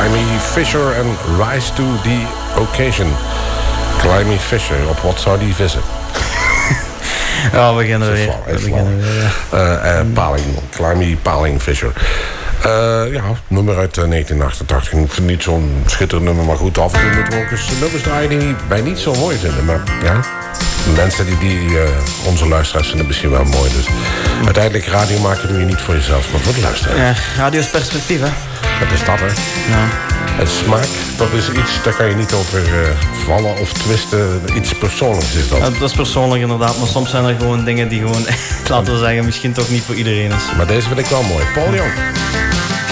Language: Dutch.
Climie Fisher en Rise to the Occasion. Climie Fisher, op wat zou die vissen? Ja, we beginnen weer. Climie Paling Fisher. Nummer uit 1988. Ik vind het niet zo'n schitterend nummer, maar goed, af en toe moeten we ook eens nummers draaien die wij niet zo mooi vinden. Maar ja, mensen die onze luisteraars vinden misschien wel mooi. Dus uiteindelijk radio maken doe je niet voor jezelf, maar voor de luisteraars. Ja, radio is perspectief, hè? Dat is dat, hè? Ja. Het smaak, dat is iets, daar kan je niet over vallen of twisten. Iets persoonlijks is dat. Ja, dat is persoonlijk inderdaad, maar soms zijn er gewoon dingen die gewoon, laten we zeggen, misschien toch niet voor iedereen is. Maar deze vind ik wel mooi. Paul Young.